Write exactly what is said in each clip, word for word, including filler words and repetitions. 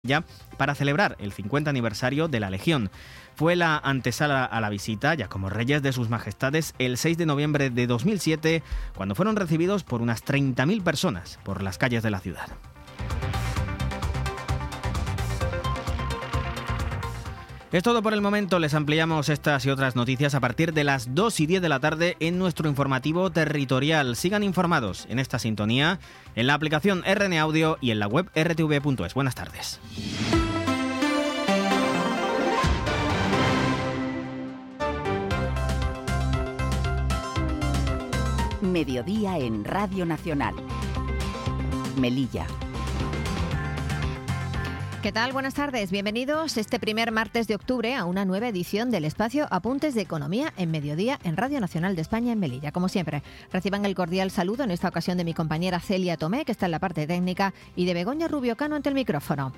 ya para celebrar el cincuenta aniversario de la Legión. Fue la antesala a la visita, ya como reyes de sus majestades, el seis de noviembre de dos mil siete, cuando fueron recibidos por unas treinta mil personas por las calles de la ciudad. Es todo por el momento. Les ampliamos estas y otras noticias a partir de las dos y diez de la tarde en nuestro informativo territorial. Sigan informados en esta sintonía, en la aplicación R N Audio y en la web r t v punto es. Buenas tardes. Mediodía en Radio Nacional. Melilla. ¿Qué tal? Buenas tardes. Bienvenidos este primer martes de octubre a una nueva edición del espacio Apuntes de Economía en Mediodía en Radio Nacional de España en Melilla. Como siempre, reciban el cordial saludo en esta ocasión de mi compañera Celia Tomé, que está en la parte técnica, y de Begoña Rubio Cano ante el micrófono.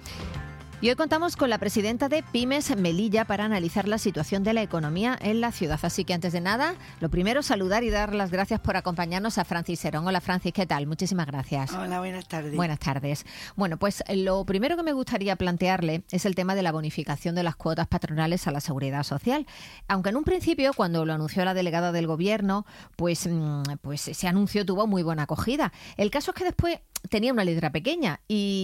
Y hoy contamos con la presidenta de Pymes Melilla para analizar la situación de la economía en la ciudad. Así que antes de nada, lo primero, saludar y dar las gracias por acompañarnos a Francis Serón. Hola Francis, ¿qué tal? Muchísimas gracias. Hola, buenas tardes. Buenas tardes. Bueno, pues lo primero que me gustaría plantearle es el tema de la bonificación de las cuotas patronales a la Seguridad Social. Aunque en un principio, cuando lo anunció la delegada del Gobierno, pues, pues ese anuncio tuvo muy buena acogida. El caso es que después tenía una letra pequeña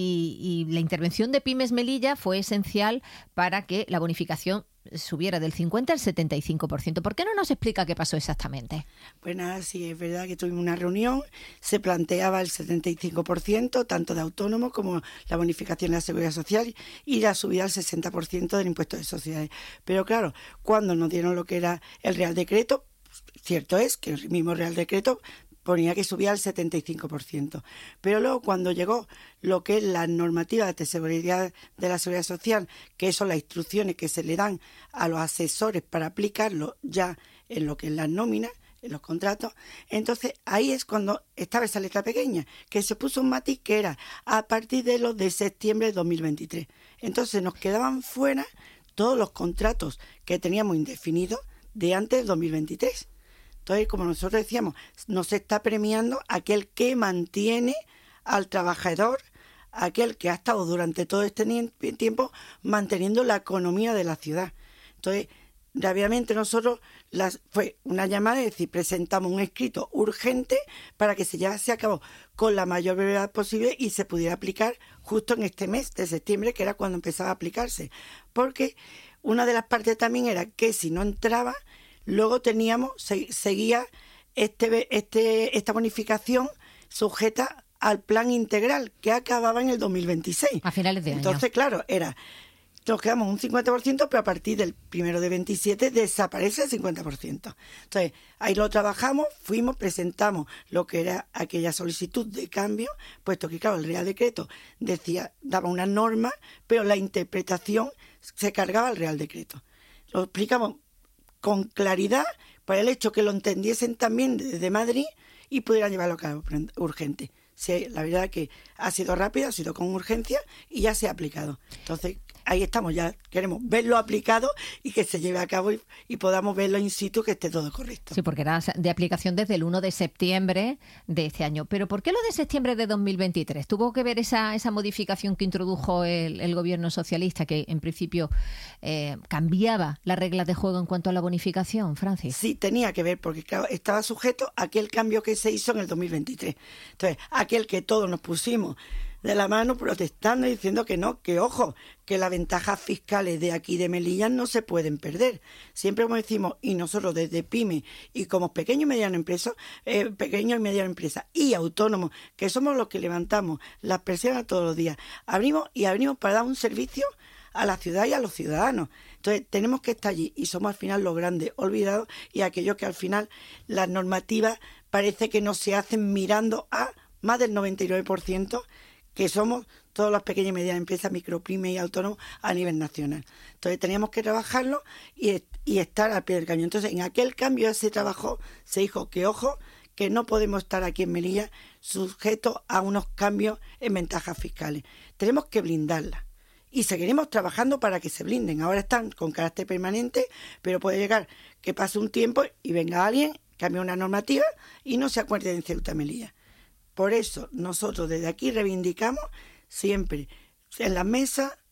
y, y la intervención de Pymes Melilla fue esencial para que la bonificación subiera del cincuenta al setenta y cinco por ciento. ¿Por qué no nos explica qué pasó exactamente? Pues nada, sí, es verdad que tuvimos una reunión, se planteaba el setenta y cinco por ciento, tanto de autónomos como la bonificación de la Seguridad Social y la subida al sesenta por ciento del impuesto de sociedades. Pero claro, cuando nos dieron lo que era el Real Decreto, cierto es que el mismo Real Decreto ponía que subía al setenta y cinco por ciento. Pero luego cuando llegó lo que es la normativa de seguridad de la Seguridad Social, que son las instrucciones que se le dan a los asesores para aplicarlo ya en lo que es las nóminas, en los contratos, entonces ahí es cuando estaba esa letra pequeña, que se puso un matiz que era a partir de los de septiembre de dos mil veintitrés. Entonces nos quedaban fuera todos los contratos que teníamos indefinidos de antes del dos mil veintitrés. Entonces, como nosotros decíamos, nos está premiando aquel que mantiene al trabajador, aquel que ha estado durante todo este tiempo manteniendo la economía de la ciudad. Entonces, rápidamente nosotros, las, fue una llamada, es decir, presentamos un escrito urgente para que se llevase a cabo con la mayor brevedad posible y se pudiera aplicar justo en este mes de septiembre, que era cuando empezaba a aplicarse. Porque una de las partes también era que si no entraba, luego teníamos, se, seguía este, este, esta bonificación sujeta al plan integral que acababa en el dos mil veintiséis. A finales de año. Entonces, claro, era, nos quedamos un cincuenta por ciento, pero a partir del primero de veintisiete desaparece el cincuenta por ciento. Entonces, ahí lo trabajamos, fuimos, presentamos lo que era aquella solicitud de cambio, puesto que, claro, el Real Decreto decía, daba una norma, pero la interpretación se cargaba al Real Decreto. Lo explicamos con claridad para el hecho que lo entendiesen también desde Madrid y pudieran llevarlo a cabo urgente. Sí, la verdad que ha sido rápido, ha sido con urgencia y ya se ha aplicado. Entonces, ahí estamos, ya queremos verlo aplicado y que se lleve a cabo y, y podamos verlo in situ, que esté todo correcto. Sí, porque era de aplicación desde el uno de septiembre de este año. ¿Pero por qué lo de septiembre de dos mil veintitrés? ¿Tuvo que ver esa, esa modificación que introdujo el, el gobierno socialista, que en principio eh, cambiaba las reglas de juego en cuanto a la bonificación, Francis? Sí, tenía que ver, porque claro, estaba sujeto a aquel cambio que se hizo en el dos mil veintitrés. Entonces, aquel que todos nos pusimos de la mano protestando y diciendo que no, que ojo, que las ventajas fiscales de aquí de Melilla no se pueden perder. Siempre como decimos, y nosotros desde PYME y como pequeño y mediano empresa, eh, pequeño y mediano empresa y autónomos, que somos los que levantamos las persianas todos los días, abrimos y abrimos para dar un servicio a la ciudad y a los ciudadanos. Entonces tenemos que estar allí y somos al final los grandes olvidados y aquellos que al final las normativas parece que no se hacen mirando a más del noventa y nueve por ciento que somos todas las pequeñas y medianas empresas, micropymes y autónomos a nivel nacional. Entonces teníamos que trabajarlo y, y estar al pie del cañón. Entonces en aquel cambio se trabajó, se dijo que ojo, que no podemos estar aquí en Melilla sujetos a unos cambios en ventajas fiscales. Tenemos que blindarlas. Y seguiremos trabajando para que se blinden. Ahora están con carácter permanente, pero puede llegar que pase un tiempo y venga alguien, cambie una normativa y no se acuerde de Ceuta y Melilla. Por eso nosotros desde aquí reivindicamos siempre en la mesa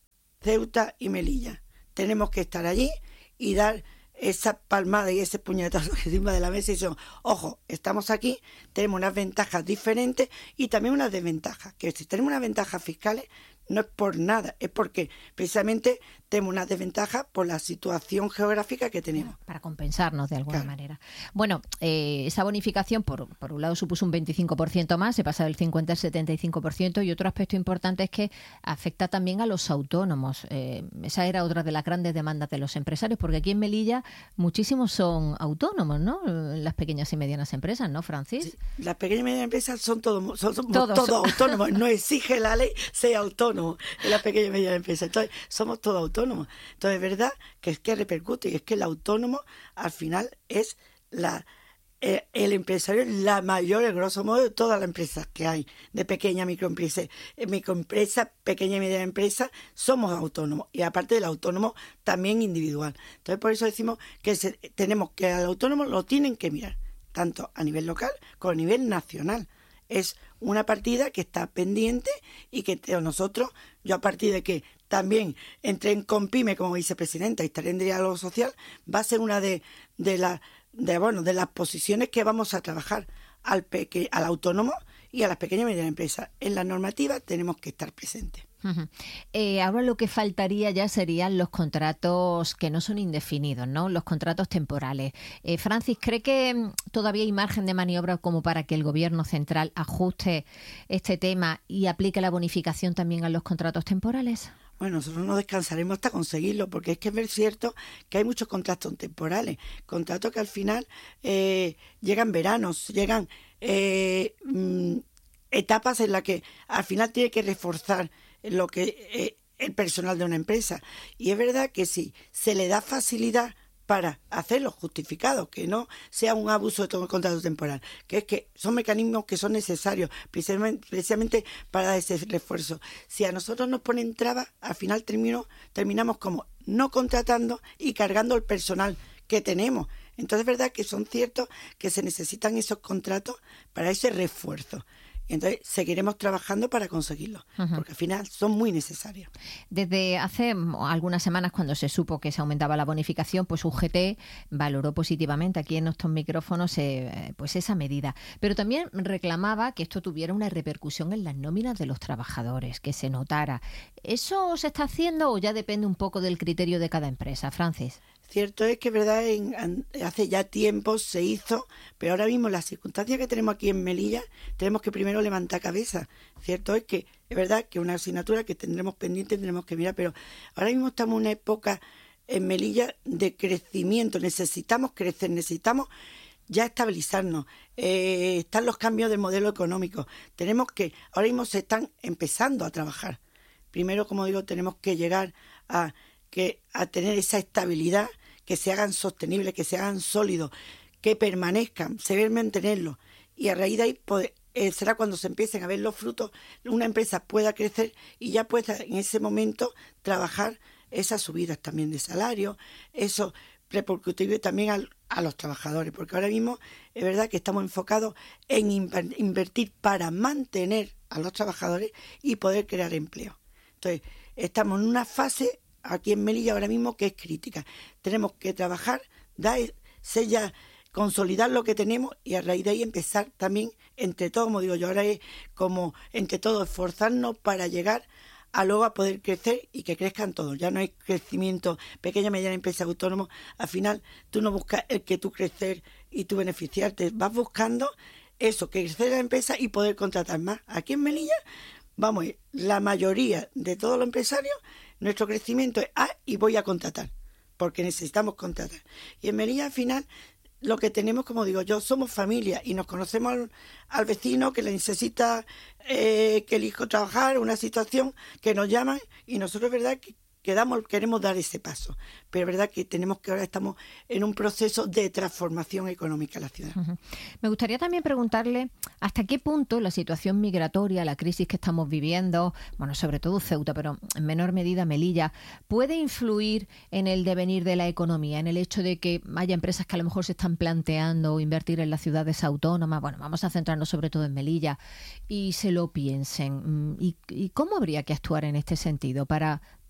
Ceuta y Melilla. Tenemos que estar allí y dar esa palmada y ese puñetazo encima de la mesa y decir, ojo, estamos aquí, tenemos unas ventajas diferentes y también unas desventajas, que si tenemos unas ventajas fiscales no es por nada, es porque precisamente tenemos unas desventajas por la situación geográfica que tenemos. Para compensarnos de alguna claro. manera. Bueno, eh, esa bonificación, por, por un lado, supuso un veinticinco por ciento más, se pasa del cincuenta al setenta y cinco por ciento, y otro aspecto importante es que afecta también a los autónomos. Eh, esa era otra de las grandes demandas de los empresarios, porque aquí en Melilla muchísimos son autónomos, ¿no? Las pequeñas y medianas empresas, ¿no, Francis? Sí, las pequeñas y medianas empresas son todos son, somos todos, todos autónomos, no exige la ley ser autónomo en las pequeñas y medianas empresas. Entonces, somos todos autónomos. Entonces, es verdad que es que repercute y es que el autónomo al final es la eh, el empresario es la mayor, el grosso modo, de todas las empresas que hay, de pequeña microempresa, eh, microempresa, pequeña y mediana empresa, somos autónomos y aparte del autónomo también individual. Entonces, por eso decimos que se, tenemos que al autónomo lo tienen que mirar, tanto a nivel local como a nivel nacional. Es una partida que está pendiente y que nosotros, yo a partir de que también entré en Compime como vicepresidenta y estaré en diálogo social, va a ser una de, de, la, de, bueno, de las posiciones que vamos a trabajar al, peque, al autónomo y a las pequeñas y medianas empresas. En la normativa tenemos que estar presentes. Uh-huh. Eh, ahora lo que faltaría ya serían los contratos que no son indefinidos, ¿no? Los contratos temporales. Eh, Francis, ¿cree que mm, todavía hay margen de maniobra como para que el Gobierno central ajuste este tema y aplique la bonificación también a los contratos temporales? Bueno, nosotros no descansaremos hasta conseguirlo, porque es que es cierto que hay muchos contratos temporales, contratos que al final eh, llegan veranos, llegan eh, mm, etapas en las que al final tiene que reforzar lo que eh, el personal de una empresa. Y es verdad que si se le da facilidad para hacerlo justificado, que no sea un abuso de todo el contrato temporal, que es que son mecanismos que son necesarios precisamente, precisamente para dar ese refuerzo. Si a nosotros nos ponen trabas, al final termino, terminamos como no contratando y cargando el personal que tenemos. Entonces es verdad que son ciertos que se necesitan esos contratos para ese refuerzo. Y entonces seguiremos trabajando para conseguirlo, uh-huh. porque al final son muy necesarios. Desde hace algunas semanas, cuando se supo que se aumentaba la bonificación, pues U G T valoró positivamente aquí en nuestros micrófonos eh, pues esa medida. Pero también reclamaba que esto tuviera una repercusión en las nóminas de los trabajadores, que se notara. ¿Eso se está haciendo o ya depende un poco del criterio de cada empresa, Francis? Cierto es que, verdad, en, hace ya tiempo se hizo, pero ahora mismo las circunstancias que tenemos aquí en Melilla, tenemos que primero levantar cabeza. Cierto es que es verdad que una asignatura que tendremos pendiente, tendremos que mirar, pero ahora mismo estamos en una época en Melilla de crecimiento, necesitamos crecer, necesitamos ya estabilizarnos, eh, están los cambios del modelo económico, tenemos que, ahora mismo se están empezando a trabajar. Primero, como digo, tenemos que llegar a que a tener esa estabilidad, que se hagan sostenibles, que se hagan sólidos, que permanezcan, se debe mantenerlos. Y a raíz de ahí poder, eh, será cuando se empiecen a ver los frutos, una empresa pueda crecer y ya pueda en ese momento trabajar esas subidas también de salario, eso repercutir también al, a los trabajadores, porque ahora mismo es verdad que estamos enfocados en invertir para mantener a los trabajadores y poder crear empleo. Entonces, estamos en una fase aquí en Melilla ahora mismo que es crítica. Tenemos que trabajar, dar, sellar, consolidar lo que tenemos y a raíz de ahí empezar también entre todos, como digo yo, ahora es como entre todos esforzarnos para llegar a luego a poder crecer y que crezcan todos. Ya no hay crecimiento pequeña, mediana empresa, autónomo. Al final tú no buscas el que tú crecer y tú beneficiarte, vas buscando eso, que crecer la empresa y poder contratar más. Aquí en Melilla, vamos, la mayoría de todos los empresarios, nuestro crecimiento es ah, y voy a contratar, porque necesitamos contratar. Y en Melilla, al final, lo que tenemos, como digo yo, somos familia y nos conocemos al, al vecino que le necesita eh, que el hijo trabajar, una situación que nos llaman y nosotros, verdad, que quedamos, queremos dar ese paso. Pero es verdad que tenemos que ahora estamos en un proceso de transformación económica en la ciudad. Uh-huh. Me gustaría también preguntarle hasta qué punto la situación migratoria, la crisis que estamos viviendo, bueno, sobre todo Ceuta, pero en menor medida Melilla, puede influir en el devenir de la economía, en el hecho de que haya empresas que a lo mejor se están planteando invertir en las ciudades autónomas, bueno, vamos a centrarnos sobre todo en Melilla, y se lo piensen. ¿Y, y cómo habría que actuar en este sentido para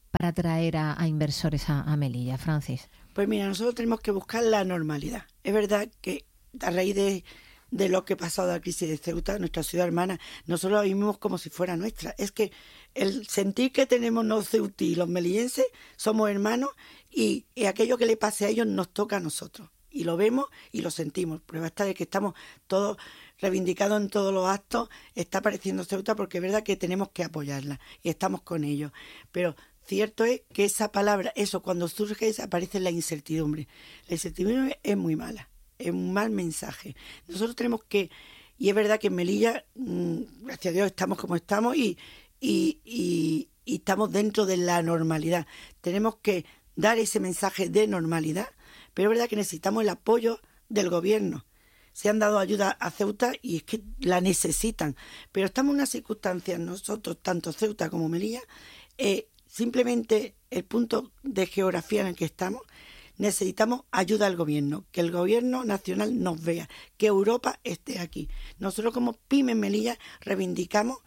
para atraer a, a inversores a, a Melilla, Francis? Pues mira, nosotros tenemos que buscar la normalidad. Es verdad que a raíz de, de lo que ha pasado la crisis de Ceuta, nuestra ciudad hermana, nosotros la vivimos como si fuera nuestra. Es que el sentir que tenemos los ceutí y los melillenses somos hermanos y, y aquello que le pase a ellos nos toca a nosotros. Y lo vemos y lo sentimos. Prueba está de que estamos todos reivindicados en todos los actos. Está apareciendo Ceuta porque es verdad que tenemos que apoyarla y estamos con ellos. Pero cierto es que esa palabra, eso cuando surge, aparece la incertidumbre. La incertidumbre es muy mala, es un mal mensaje. Nosotros tenemos que, y es verdad que en Melilla, mmm, gracias a Dios, estamos como estamos y, y, y, y estamos dentro de la normalidad. Tenemos que dar ese mensaje de normalidad, pero es verdad que necesitamos el apoyo del gobierno. Se han dado ayuda a Ceuta y es que la necesitan, pero estamos en una circunstancia, nosotros, tanto Ceuta como Melilla, eh, simplemente el punto de geografía en el que estamos, necesitamos ayuda del gobierno, que el gobierno nacional nos vea, que Europa esté aquí. Nosotros como Pymes Melilla reivindicamos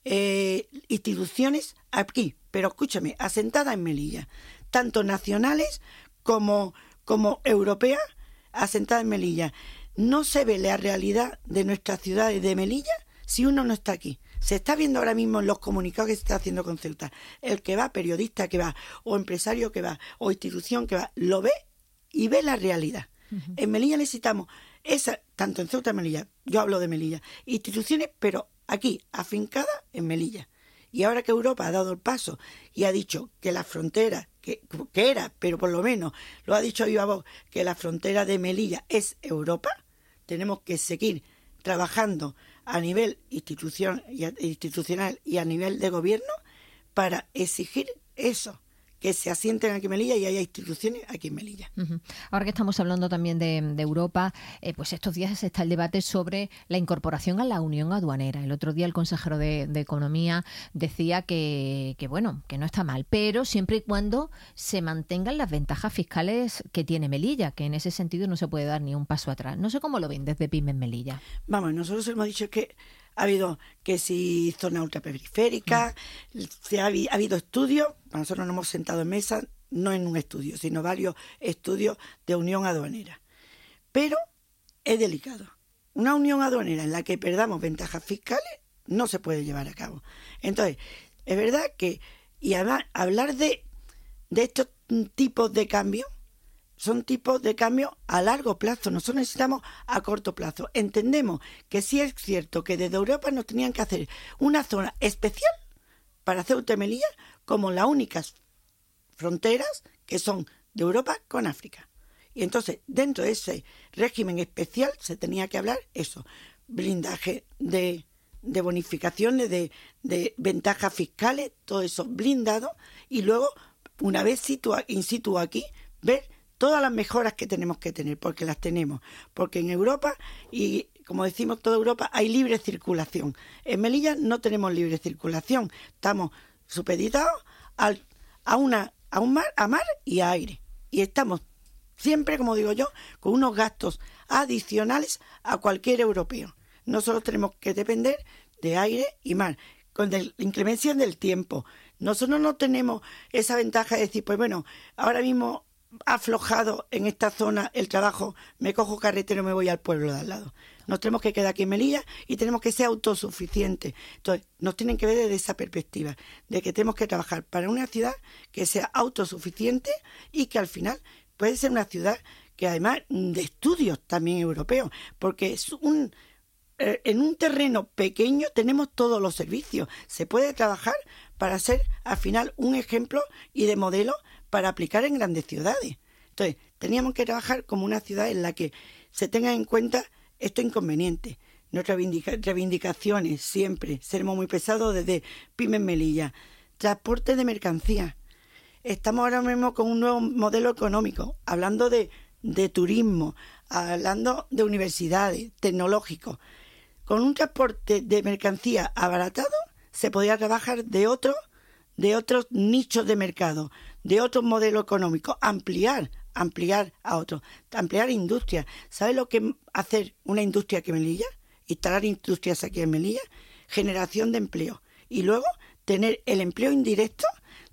eh, instituciones aquí, pero escúchame, asentadas en Melilla, tanto nacionales como, como europeas, asentadas en Melilla. No se ve la realidad de nuestras ciudades de Melilla si uno no está aquí. Se está viendo ahora mismo en los comunicados que se está haciendo con Ceuta. El que va, periodista que va, o empresario que va, o institución que va, lo ve y ve la realidad. Uh-huh. En Melilla necesitamos esa, tanto en Ceuta como en Melilla, yo hablo de Melilla, instituciones, pero aquí, afincadas en Melilla. Y ahora que Europa ha dado el paso y ha dicho que la frontera, que, que era, pero por lo menos lo ha dicho a viva voz, que la frontera de Melilla es Europa, tenemos que seguir trabajando a nivel institución, institucional y a nivel de gobierno para exigir eso, que se asienten aquí en Melilla y haya instituciones aquí en Melilla. Uh-huh. Ahora que estamos hablando también de, de Europa, eh, pues estos días está el debate sobre la incorporación a la Unión Aduanera. El otro día el consejero de, de Economía decía que, que, bueno, que no está mal, pero siempre y cuando se mantengan las ventajas fiscales que tiene Melilla, que en ese sentido no se puede dar ni un paso atrás. No sé cómo lo ven desde Pymes Melilla. Vamos, nosotros hemos dicho que ha habido que si zona ultraperiférica, mm. se ha, ha habido estudios, nosotros nos hemos sentado en mesa, no en un estudio, sino varios estudios de unión aduanera. Pero es delicado. Una unión aduanera en la que perdamos ventajas fiscales no se puede llevar a cabo. Entonces, es verdad que, y además hablar de, de estos tipos de cambios, son tipos de cambios a largo plazo, nosotros necesitamos a corto plazo. Entendemos que sí es cierto que desde Europa nos tenían que hacer una zona especial para Ceuta y Melilla como las únicas fronteras que son de Europa con África. Y entonces, dentro de ese régimen especial se tenía que hablar eso, blindaje de, de bonificaciones, de, de ventajas fiscales, todo eso blindado, y luego, una vez situ, in situ aquí, ver todas las mejoras que tenemos que tener, porque las tenemos, porque en Europa, y como decimos toda Europa, hay libre circulación. En Melilla no tenemos libre circulación, estamos supeditados al, a, una, a un mar, a mar y a aire, y estamos siempre, como digo yo, con unos gastos adicionales a cualquier europeo. Nosotros tenemos que depender de aire y mar, con la inclemencia del tiempo. Nosotros no tenemos esa ventaja de decir, pues bueno, ahora mismo aflojado en esta zona el trabajo, me cojo carretera y me voy al pueblo de al lado. Nos tenemos que quedar aquí en Melilla y tenemos que ser autosuficientes. Entonces, nos tienen que ver desde esa perspectiva, de que tenemos que trabajar para una ciudad que sea autosuficiente y que al final puede ser una ciudad que además de estudios también europeos, porque es un eh, en un terreno pequeño tenemos todos los servicios. Se puede trabajar para ser al final un ejemplo y de modelo para aplicar en grandes ciudades. Entonces, teníamos que trabajar como una ciudad en la que se tengan en cuenta estos inconvenientes. Nuestras reivindica- reivindicaciones siempre, seremos muy pesados desde Pymes Melilla. Transporte de mercancías. Estamos ahora mismo con un nuevo modelo económico, hablando de, de turismo, hablando de universidades, tecnológicos. Con un transporte de mercancías abaratado se podría trabajar de otros de otros nichos de mercado, de otros modelos económicos, ampliar, ampliar a otros, ampliar industria. ¿Sabe lo que es hacer una industria aquí en Melilla? Instalar industrias aquí en Melilla, generación de empleo y luego tener el empleo indirecto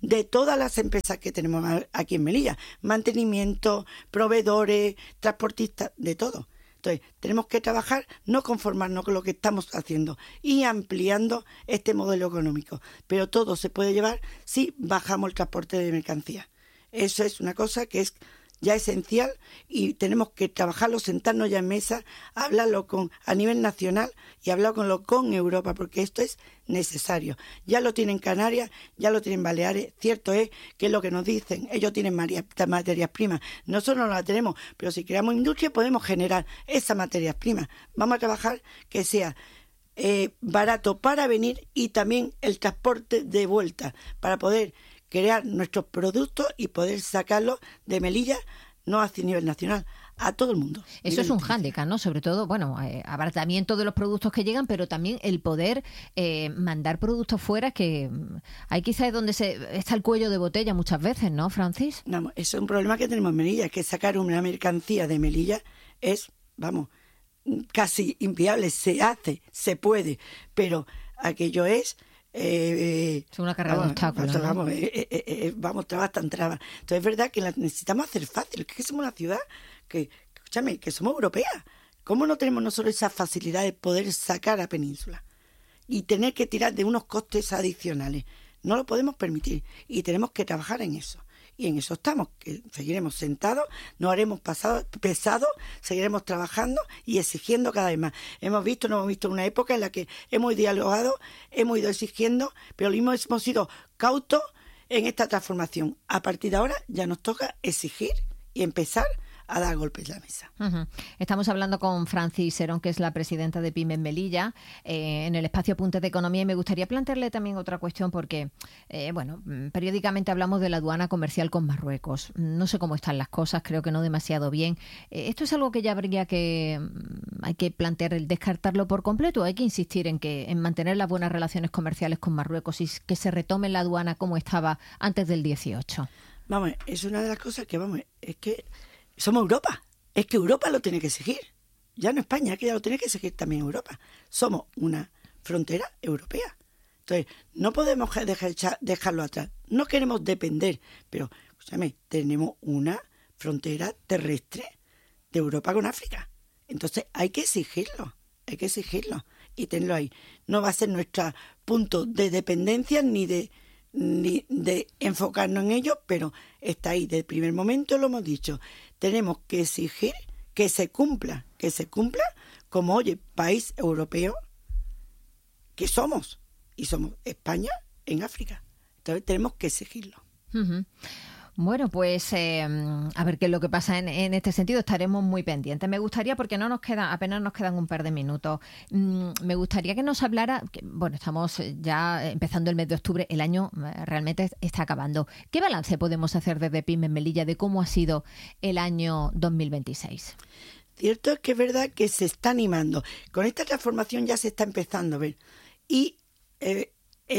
de todas las empresas que tenemos aquí en Melilla, mantenimiento, proveedores, transportistas, de todo. Entonces, tenemos que trabajar, no conformarnos con lo que estamos haciendo y ampliando este modelo económico. Pero todo se puede llevar si bajamos el transporte de mercancías. Eso es una cosa que es ya esencial y tenemos que trabajarlo, sentarnos ya en mesa, hablarlo con a nivel nacional y hablarlo con Europa, porque esto es necesario. Ya lo tienen Canarias, ya lo tienen Baleares. Cierto es que es lo que nos dicen, ellos tienen materias primas, nosotros no las tenemos, pero si creamos industria podemos generar esas materias primas. Vamos a trabajar que sea eh, barato para venir y también el transporte de vuelta, para poder crear nuestros productos y poder sacarlos de Melilla, no a nivel nacional, a todo el mundo. Eso es un hándicap, ¿no? Sobre todo, bueno, eh, abaratamiento de los productos que llegan, pero también el poder eh, mandar productos fuera, que ahí quizás es donde se está el cuello de botella muchas veces, ¿no, Francis? No, eso es un problema que tenemos en Melilla, que sacar una mercancía de Melilla es, vamos, casi inviable. Se hace, se puede, pero aquello es... Eh, es una carrera de obstáculos, ¿no? Vamos, eh, eh, eh, vamos, trabas tan trabas. Entonces es verdad que la necesitamos hacer fácil, que somos una ciudad que, escúchame, que somos europeas. ¿Cómo no tenemos nosotros esa facilidad de poder sacar a Península y tener que tirar de unos costes adicionales? No lo podemos permitir y tenemos que trabajar en eso. Y en eso estamos, que seguiremos sentados, no haremos pasado, pesado, seguiremos trabajando y exigiendo cada vez más. Hemos visto, no hemos visto una época en la que hemos dialogado, hemos ido exigiendo, pero lo mismo hemos sido cautos en esta transformación. A partir de ahora ya nos toca exigir y empezar a dar golpes en la mesa. Uh-huh. Estamos hablando con Francis Serón, que es la presidenta de Pymes Melilla, eh, en el espacio Apuntes de Economía, y me gustaría plantearle también otra cuestión porque, eh, bueno, periódicamente hablamos de la aduana comercial con Marruecos. No sé cómo están las cosas, creo que no demasiado bien. Eh, ¿Esto es algo que ya habría que, hay que plantear, el descartarlo por completo, o hay que insistir en que en mantener las buenas relaciones comerciales con Marruecos y que se retome la aduana como estaba antes del dieciocho? Vamos, es una de las cosas que, vamos, es que somos Europa, es que Europa lo tiene que exigir, ya no España, que ya lo tiene que exigir también Europa. Somos una frontera europea, entonces no podemos dejar, dejarlo atrás, no queremos depender, pero, escúchame, tenemos una frontera terrestre de Europa con África, entonces hay que exigirlo, hay que exigirlo y tenerlo ahí. No va a ser nuestro punto de dependencia ni de ni de enfocarnos en ello, pero está ahí, desde el primer momento lo hemos dicho, tenemos que exigir que se cumpla, que se cumpla como, oye, país europeo que somos, y somos España en África, entonces tenemos que exigirlo. Uh-huh. Bueno, pues eh, a ver qué es lo que pasa en, en este sentido. Estaremos muy pendientes. Me gustaría, porque no nos queda, apenas nos quedan un par de minutos, mmm, me gustaría que nos hablara, que, bueno, estamos ya empezando el mes de octubre, el año eh, realmente está acabando. ¿Qué balance podemos hacer desde Pymes Melilla de cómo ha sido el año dos mil veintiséis? Cierto es que es verdad que se está animando. Con esta transformación ya se está empezando a ver. Y eh,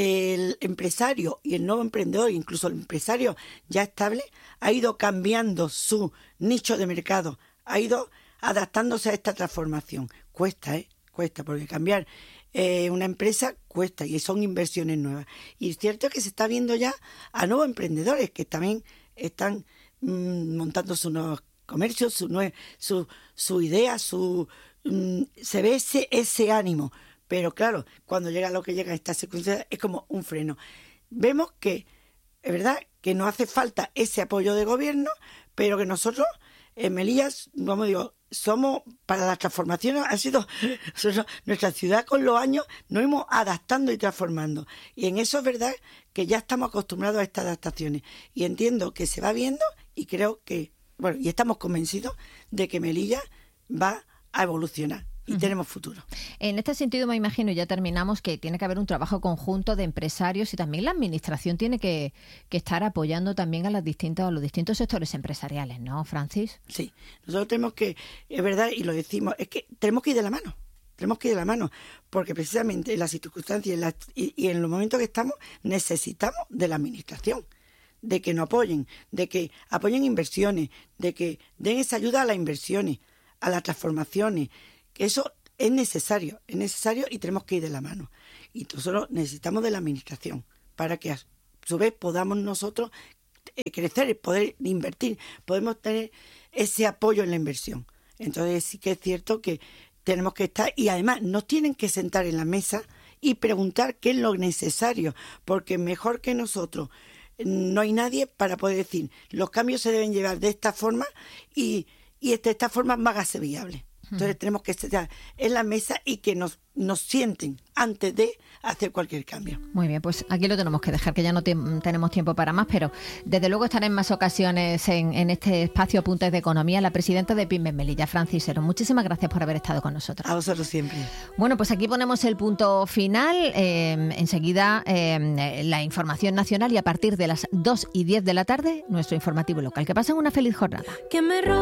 el empresario y el nuevo emprendedor, incluso el empresario ya estable, ha ido cambiando su nicho de mercado, ha ido adaptándose a esta transformación. Cuesta, ¿eh? Cuesta, porque cambiar eh, una empresa cuesta y son inversiones nuevas. Y es cierto que se está viendo ya a nuevos emprendedores que también están mmm, montando sus nuevos comercios, su, su, su idea, su mmm, se ve ese, ese ánimo. Pero claro, cuando llega lo que llega a esta circunstancia es como un freno. Vemos que es verdad que nos hace falta ese apoyo de gobierno, pero que nosotros en Melilla, como digo, somos, para las transformaciones, ha sido nuestra ciudad con los años, nos hemos adaptando y transformando. Y en eso es verdad que ya estamos acostumbrados a estas adaptaciones. Y entiendo que se va viendo y creo que, bueno, y estamos convencidos de que Melilla va a evolucionar. Y uh-huh. tenemos futuro. En este sentido, me imagino, ya terminamos, que tiene que haber un trabajo conjunto de empresarios y también la administración tiene que, que estar apoyando también a, las distintas, a los distintos sectores empresariales, ¿no, Francis? Sí, nosotros tenemos que, es verdad, y lo decimos, es que tenemos que ir de la mano, tenemos que ir de la mano, porque precisamente en las circunstancias en las, y, y en los momentos que estamos necesitamos de la administración, de que nos apoyen, de que apoyen inversiones, de que den esa ayuda a las inversiones, a las transformaciones, que eso es necesario, es necesario y tenemos que ir de la mano. Y nosotros necesitamos de la administración para que su vez podamos nosotros eh, crecer, poder invertir, podemos tener ese apoyo en la inversión. Entonces sí que es cierto que tenemos que estar, y además nos tienen que sentar en la mesa y preguntar qué es lo necesario, porque mejor que nosotros no hay nadie para poder decir los cambios se deben llevar de esta forma y, y de esta forma más hágase viable. Entonces tenemos que estar en la mesa y que nos, nos sienten antes de hacer cualquier cambio. Muy bien, pues aquí lo tenemos que dejar, que ya no te, tenemos tiempo para más, pero desde luego estará en más ocasiones en, en este espacio Apuntes de Economía la presidenta de Pymes Melilla, Francis Serón. Muchísimas gracias por haber estado con nosotros. A vosotros siempre. Bueno, pues aquí ponemos el punto final. Eh, enseguida eh, la información nacional y a partir de las dos y diez de la tarde nuestro informativo local. Que pasen una feliz jornada. Que me